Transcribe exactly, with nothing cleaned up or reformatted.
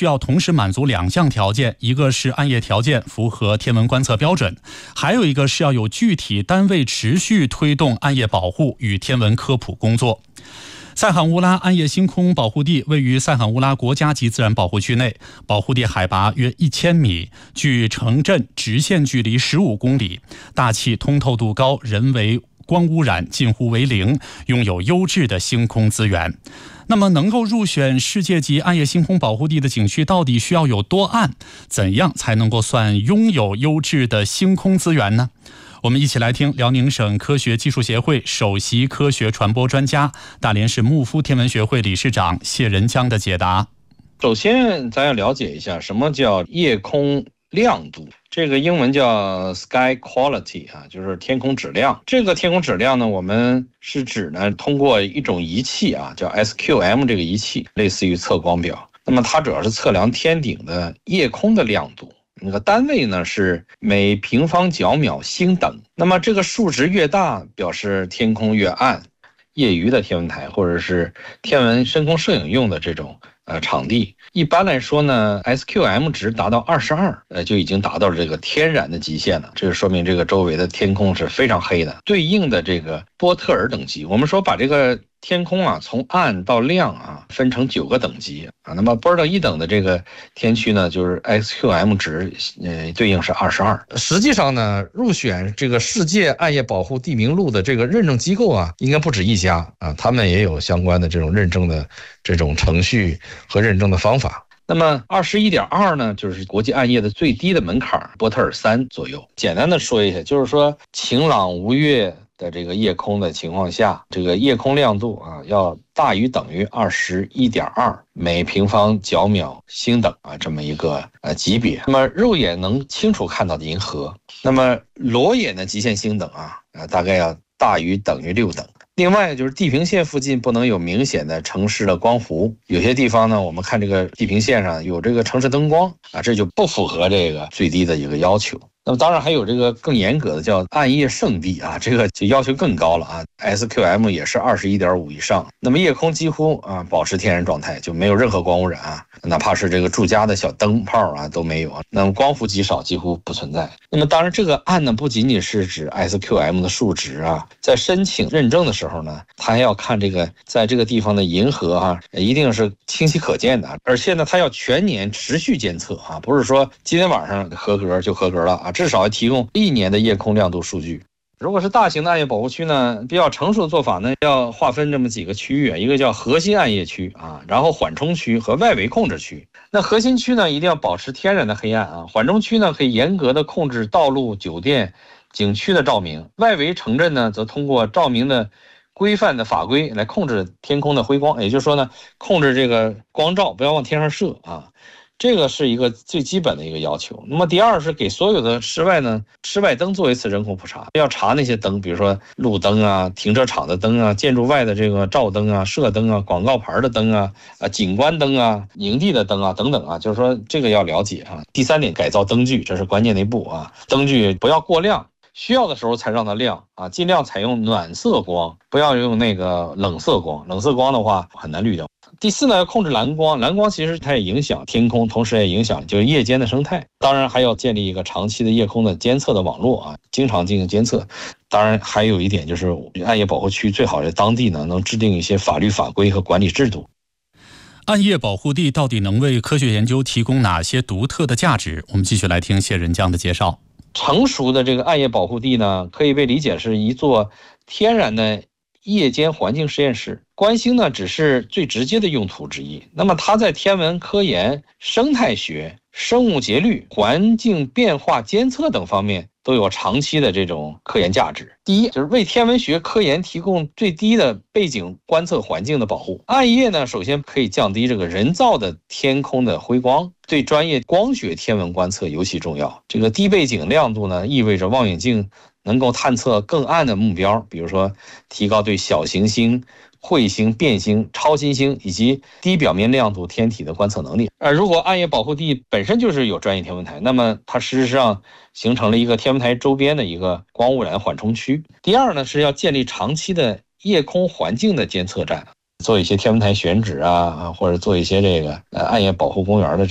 需要同时满足两项条件，一个是暗夜条件符合天文观测标准，还有一个是要有具体单位持续推动暗夜保护与天文科普工作。塞罕乌拉暗夜星空保护地位于塞罕乌拉国家级自然保护区内，保护地海拔约一千米，距城镇直线距离十五公里，大气通透度高，人为光污染近乎为零，拥有优质的星空资源。那么能够入选世界级暗夜星空保护地的景区到底需要有多暗？怎样才能够算拥有优质的星空资源呢？我们一起来听辽宁省科学技术协会首席科学传播专家、大连市牧夫天文学会理事长谢仁江的解答。 首先咱要了解一下什么叫夜空亮度，这个英文叫 sky quality 啊，就是天空质量。这个天空质量呢，我们是指呢通过一种仪器啊，叫 S Q M 这个仪器，类似于测光表。那么它主要是测量天顶的夜空的亮度。那个单位呢是每平方角秒星等，那么这个数值越大，表示天空越暗。业余的天文台或者是天文深空摄影用的这种呃场地，一般来说呢 S Q M 值达到二十二，呃就已经达到了这个天然的极限了。这就说明这个周围的天空是非常黑的。对应的这个波特尔等级，我们说把这个天空啊从暗到亮啊分成九个等级啊，那么波特一等的这个天区呢，就是 S Q M 值呃对应是二十二。实际上呢，入选这个世界暗夜保护地名录的这个认证机构啊，应该不止一家啊，他们也有相关的这种认证的这种程序和认证的方法。那么 二十一点二 呢，就是国际暗夜的最低的门槛，波特尔三左右。简单的说一下，就是说晴朗无月的这个夜空的情况下，这个夜空亮度啊要大于等于 二十一点二 每平方角秒星等啊，这么一个呃级别。那么肉眼能清楚看到的银河，那么裸眼的极限星等啊，啊大概要大于等于六等。另外就是地平线附近不能有明显的城市的光弧，有些地方呢，我们看这个地平线上有这个城市灯光啊，这就不符合这个最低的一个要求。那么当然还有这个更严格的叫暗夜圣地啊，这个就要求更高了啊 ，S Q M 也是 二十一点五 以上。那么夜空几乎啊保持天然状态，就没有任何光污染啊，哪怕是这个住家的小灯泡啊都没有啊。那么光伏极少，几乎不存在。那么当然这个暗呢不仅仅是指 S Q M 的数值啊，在申请认证的时候呢，它还要看这个在这个地方的银河啊，一定是清晰可见的，而且呢它要全年持续监测啊，不是说今天晚上合格就合格了啊。至少要提供一年的夜空亮度数据。如果是大型的暗夜保护区呢，比较成熟的做法呢，要划分这么几个区域，一个叫核心暗夜区啊，然后缓冲区和外围控制区。那核心区呢，一定要保持天然的黑暗啊；缓冲区呢，可以严格的控制道路、酒店、景区的照明；外围城镇呢，则通过照明的规范的法规来控制天空的辉光，也就是说呢，控制这个光照不要往天上射啊。这个是一个最基本的一个要求。那么第二是给所有的室外呢，室外灯做一次人工普查，要查那些灯，比如说路灯啊、停车场的灯啊、建筑外的这个照灯啊、射灯啊、广告牌的灯啊、啊景观灯啊、营地的灯啊等等啊，就是说这个要了解啊。第三点，改造灯具，这是关键的一步啊，灯具不要过亮。需要的时候才让它亮啊，尽量采用暖色光，不要用那个冷色光。冷色光的话很难滤掉。第四呢，要控制蓝光，蓝光其实它也影响天空，同时也影响就是夜间的生态。当然还要建立一个长期的夜空的监测的网络啊，经常进行监测。当然还有一点就是暗夜保护区最好是当地呢能制定一些法律法规和管理制度。 暗夜保护地到底能为科学研究提供哪些独特的价值？我们继续来听谢仁江的介绍。 成熟的这个暗夜保护地呢，可以被理解是一座天然的夜间环境实验室。观星呢只是最直接的用途之一，那么它在天文科研、生态学、生物节律、环境变化监测等方面都有长期的这种科研价值。第一，就是为天文学科研提供最低的背景观测环境的保护。暗夜呢，首先可以降低这个人造的天空的辉光，对专业光学天文观测尤其重要。这个低背景亮度呢，意味着望远镜能够探测更暗的目标，比如说提高对小行星、彗星、变星、超新星以及低表面亮度天体的观测能力。而如果暗夜保护地本身就是有专业天文台，那么它事实上形成了一个天文台周边的一个光污染缓冲区。第二呢，是要建立长期的夜空环境的监测站，做一些天文台选址啊，或者做一些这个呃暗夜保护公园的